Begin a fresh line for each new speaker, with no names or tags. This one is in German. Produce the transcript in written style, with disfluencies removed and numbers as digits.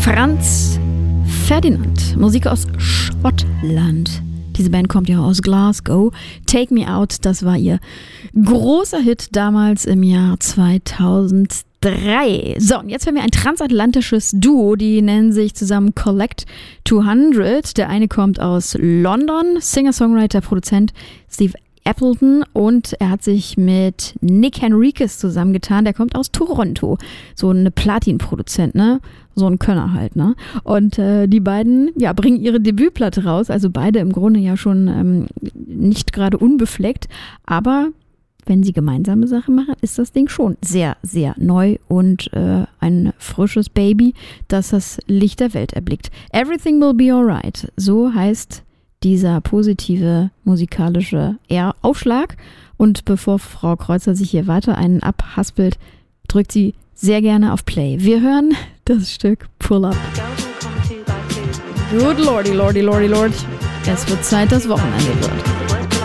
Franz Ferdinand, Musik aus Schottland. Diese Band kommt ja aus Glasgow. Take Me Out, das war ihr großer Hit damals im Jahr 2003. So, und jetzt haben wir ein transatlantisches Duo, die nennen sich zusammen Collect 200. Der eine kommt aus London, Singer-Songwriter, Produzent Steve Appleton, und er hat sich mit Nick Henriquez zusammengetan, der kommt aus Toronto, so ein Platin-Produzent, ne? So ein Könner halt, ne? Und die beiden, ja, bringen ihre Debütplatte raus, also beide im Grunde ja schon nicht gerade unbefleckt, aber wenn sie gemeinsame Sachen machen, ist das Ding schon sehr, sehr neu und ein frisches Baby, das das Licht der Welt erblickt. Everything Will Be Alright, so heißt dieser positive musikalische Aufschlag. Und bevor Frau Kreuzer sich hier weiter einen abhaspelt, drückt sie sehr gerne auf Play. Wir hören das Stück Pull Up. Good lordy, lordy, lordy, lord. Es wird Zeit, das Wochenende wird.